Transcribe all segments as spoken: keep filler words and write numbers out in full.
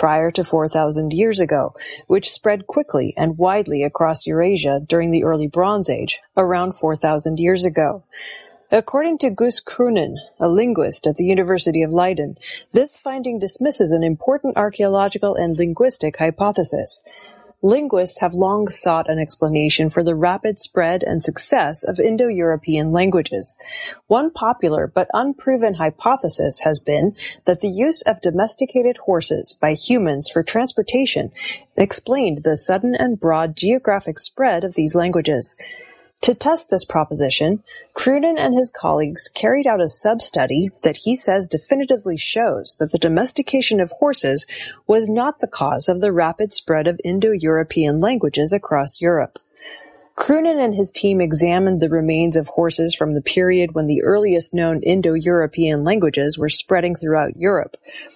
prior to four thousand years ago, which spread quickly and widely across Eurasia during the early Bronze Age, around four thousand years ago. According to Gus Kroenen, a linguist at the University of Leiden, this finding dismisses an important archaeological and linguistic hypothesis. Linguists have long sought an explanation for the rapid spread and success of Indo-European languages. One popular but unproven hypothesis has been that the use of domesticated horses by humans for transportation explained the sudden and broad geographic spread of these languages. To test this proposition, Kroenen and his colleagues carried out a sub-study that he says definitively shows that the domestication of horses was not the cause of the rapid spread of Indo-European languages across Europe. Kroenen and his team examined the remains of horses from the period when the earliest known Indo-European languages were spreading throughout Europe.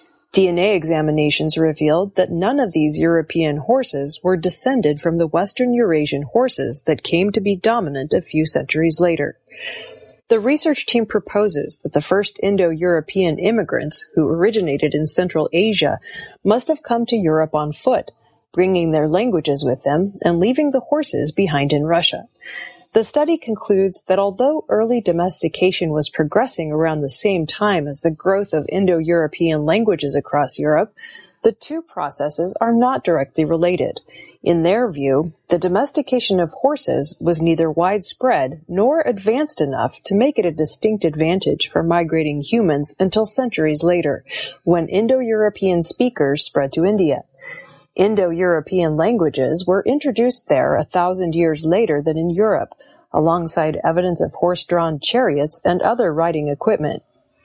D N A examinations revealed that none of these European horses were descended from the Western Eurasian horses that came to be dominant a few centuries later. The research team proposes that the first Indo-European immigrants, who originated in Central Asia, must have come to Europe on foot, bringing their languages with them and leaving the horses behind in Russia. The study concludes that although early domestication was progressing around the same time as the growth of Indo-European languages across Europe, the two processes are not directly related. In their view, the domestication of horses was neither widespread nor advanced enough to make it a distinct advantage for migrating humans until centuries later, when Indo-European speakers spread to India. Indo-European languages were introduced there a thousand years later than in Europe, alongside evidence of horse-drawn chariots and other riding equipment.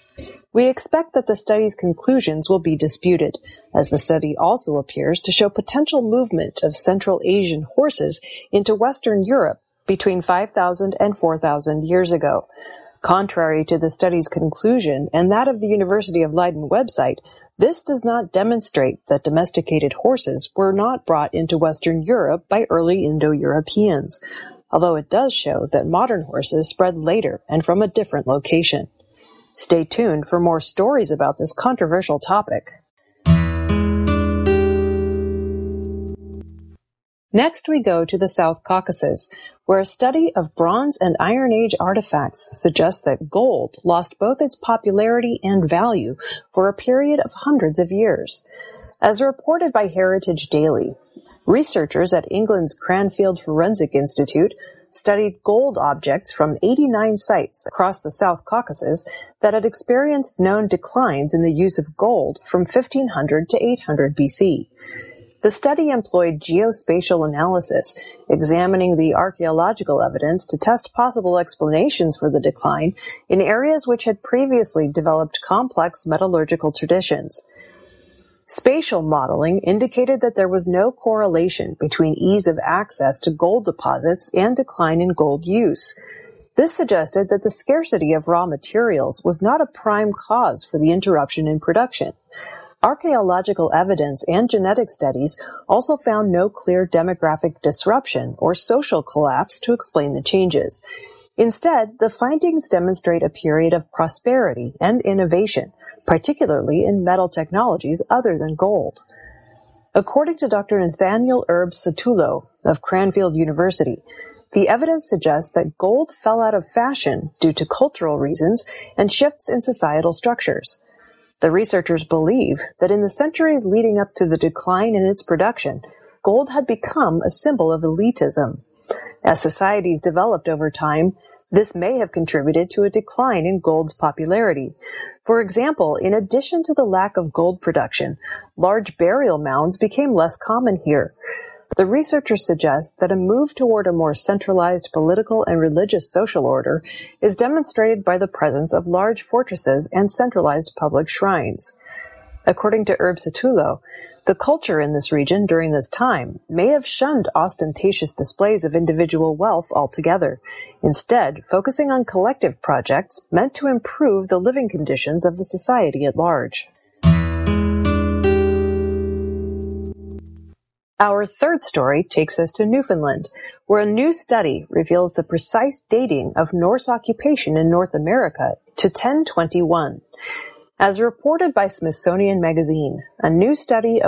We expect that the study's conclusions will be disputed, as the study also appears to show potential movement of Central Asian horses into Western Europe between five thousand and four thousand years ago. Contrary to the study's conclusion and that of the University of Leiden website, this does not demonstrate that domesticated horses were not brought into Western Europe by early Indo-Europeans, although it does show that modern horses spread later and from a different location. Stay tuned for more stories about this controversial topic. Next, we go to the South Caucasus, where a study of Bronze and Iron Age artifacts suggests that gold lost both its popularity and value for a period of hundreds of years. As reported by Heritage Daily, researchers at England's Cranfield Forensic Institute studied gold objects from eighty-nine sites across the South Caucasus that had experienced known declines in the use of gold from fifteen hundred to eight hundred B C. The study employed geospatial analysis, examining the archaeological evidence to test possible explanations for the decline in areas which had previously developed complex metallurgical traditions. Spatial modeling indicated that there was no correlation between ease of access to gold deposits and decline in gold use. This suggested that the scarcity of raw materials was not a prime cause for the interruption in production. Archaeological evidence and genetic studies also found no clear demographic disruption or social collapse to explain the changes. Instead, the findings demonstrate a period of prosperity and innovation, particularly in metal technologies other than gold. According to Doctor Nathaniel Erb Satulo of Cranfield University, the evidence suggests that gold fell out of fashion due to cultural reasons and shifts in societal structures. The researchers believe that in the centuries leading up to the decline in its production, gold had become a symbol of elitism. As societies developed over time, this may have contributed to a decline in gold's popularity. For example, in addition to the lack of gold production, large burial mounds became less common here. The researchers suggest that a move toward a more centralized political and religious social order is demonstrated by the presence of large fortresses and centralized public shrines. According to Erb Satulo, the culture in this region during this time may have shunned ostentatious displays of individual wealth altogether, instead focusing on collective projects meant to improve the living conditions of the society at large. Our third story takes us to Newfoundland, where a new study reveals the precise dating of Norse occupation in North America to ten twenty-one. As reported by Smithsonian Magazine, a new study